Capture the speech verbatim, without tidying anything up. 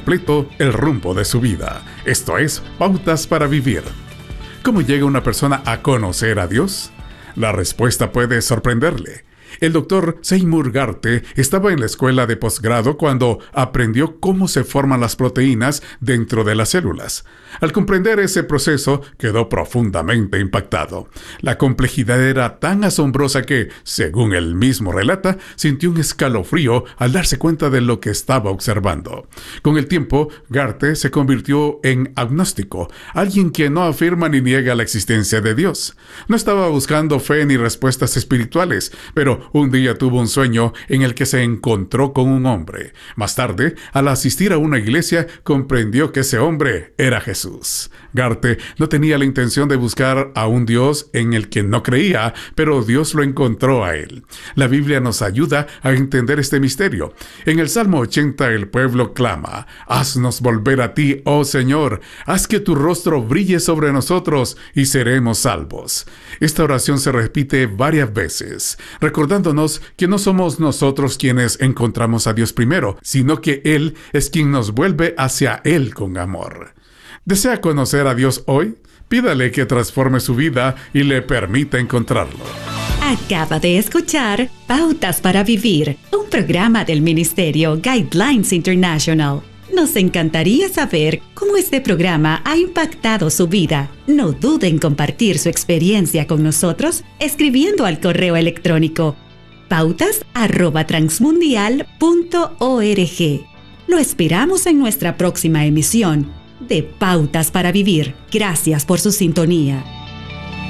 completo el rumbo de su vida. Esto es Pautas para Vivir. ¿Cómo llega una persona a conocer a Dios? La respuesta puede sorprenderle. El doctor Seymour Garte estaba en la escuela de posgrado cuando aprendió cómo se forman las proteínas dentro de las células. Al comprender ese proceso, quedó profundamente impactado. La complejidad era tan asombrosa que, según él mismo relata, sintió un escalofrío al darse cuenta de lo que estaba observando. Con el tiempo, Garte se convirtió en agnóstico, alguien que no afirma ni niega la existencia de Dios. No estaba buscando fe ni respuestas espirituales, pero un día tuvo un sueño en el que se encontró con un hombre. Más tarde, al asistir a una iglesia, comprendió que ese hombre era Jesús. Garte no tenía la intención de buscar a un Dios en el que no creía, pero Dios lo encontró a él. La Biblia nos ayuda a entender este misterio. En el Salmo ochenta, el pueblo clama: «Haznos volver a ti, oh Señor, haz que tu rostro brille sobre nosotros y seremos salvos». Esta oración se repite varias veces, recordándonos que no somos nosotros quienes encontramos a Dios primero, sino que Él es quien nos vuelve hacia Él con amor. ¿Desea conocer a Dios hoy? Pídale que transforme su vida y le permita encontrarlo. Acaba de escuchar Pautas para Vivir, un programa del Ministerio Guidelines International. Nos encantaría saber cómo este programa ha impactado su vida. No duden en compartir su experiencia con nosotros escribiendo al correo electrónico pautas arroba transmundial punto org. Lo esperamos en nuestra próxima emisión de Pautas para Vivir. Gracias por su sintonía.